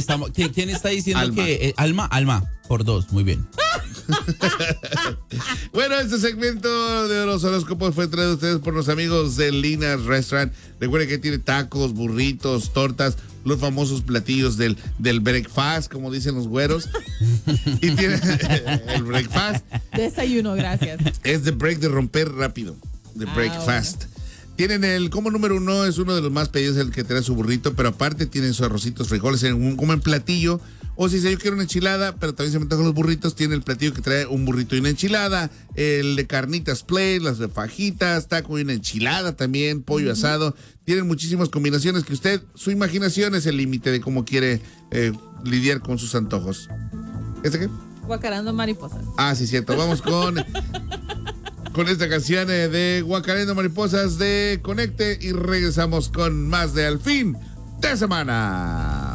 estamos. ¿Quién está diciendo Alma. que Alma, por 2, muy bien. Bueno, este segmento de los horóscopos fue traído a ustedes por los amigos de Lina's Restaurant. Recuerden que tiene tacos, burritos, tortas, los famosos platillos del breakfast, como dicen los güeros. Y tiene el breakfast. Desayuno, gracias. Es de break, de romper rápido. De breakfast. Bueno. Tienen el combo número 1, es uno de los más pedidos, el que trae su burrito, pero aparte tienen sus arrocitos, frijoles, como en platillo. O si yo quiero una enchilada, pero también se me tocan los burritos, tiene el platillo que trae un burrito y una enchilada, el de carnitas plate, las de fajitas, taco y una enchilada también, pollo asado. Tienen muchísimas combinaciones que usted, su imaginación es el límite de cómo quiere lidiar con sus antojos. ¿Este qué? Guacarando mariposas. Ah, sí, cierto. Vamos con esta canción de Guacarando Mariposas de Conecte y regresamos con más de Al Fin de Semana.